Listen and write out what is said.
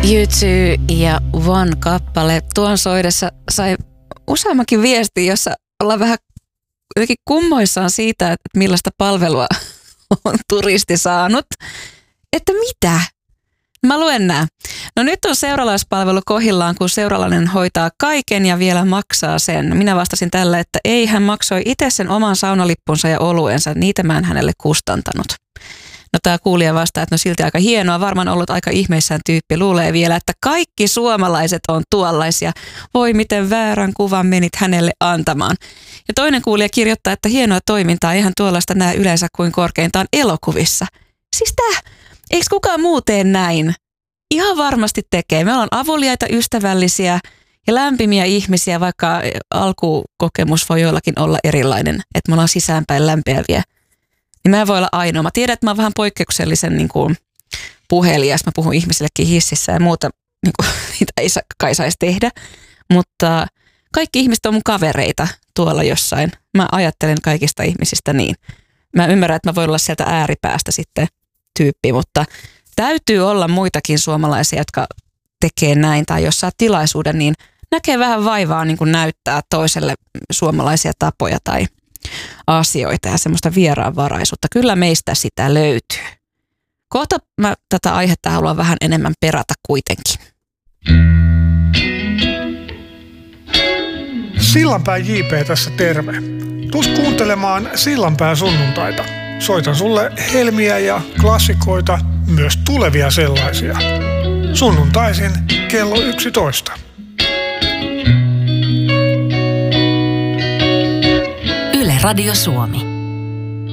U2 ja One-kappale. Tuon soidessa sai useammankin viesti, jossa ollaan vähän jotenkin kummoissaan siitä, että millaista palvelua on turisti saanut. Että mitä? Mä luen nää. No nyt on seuralaispalvelu kohillaan, kun seuralainen hoitaa kaiken ja vielä maksaa sen. Minä vastasin tällä, että ei, hän maksoi itse sen oman saunalippunsa ja oluensa. Niitä mä en hänelle kustantanut. No tää kuulija vastaa, että no silti aika hienoa. Varmaan ollut aika ihmeissään tyyppi. Luulee vielä, että kaikki suomalaiset on tuollaisia. Voi miten väärän kuvan menit hänelle antamaan. Ja toinen kuulija kirjoittaa, että hienoa toimintaa. Eihän tuollaista näe yleensä kuin korkeintaan elokuvissa. Siis eikö kukaan muu tee näin? Ihan varmasti tekee. Me ollaan avuliaita, ystävällisiä ja lämpimiä ihmisiä, vaikka alkukokemus voi joillakin olla erilainen, että me ollaan sisäänpäin lämpiäviä. Niin mä en voi olla ainoa. Mä tiedän, että mä oon vähän poikkeuksellisen niin kuin puhelias. Mä puhun ihmisillekin hississä ja muuta, niin kuin, niitä ei kai saisi tehdä. Mutta kaikki ihmiset on mun kavereita tuolla jossain. Mä ajattelen kaikista ihmisistä niin. Mä ymmärrän, että mä voin olla sieltä ääripäästä sitten tyyppi, mutta täytyy olla muitakin suomalaisia, jotka tekee näin tai jos saa tilaisuuden, niin näkee vähän vaivaa niin kuin näyttää toiselle suomalaisia tapoja tai asioita ja semmoista vieraanvaraisuutta. Kyllä meistä sitä löytyy. Kohta mä tätä aihetta haluan vähän enemmän perata kuitenkin. Sillanpään JP tässä terve. Tuus kuuntelemaan Sillanpään sunnuntaita. Soitan sulle helmiä ja klassikoita, myös tulevia sellaisia. Sunnuntaisin kello 11. Yle Radio Suomi.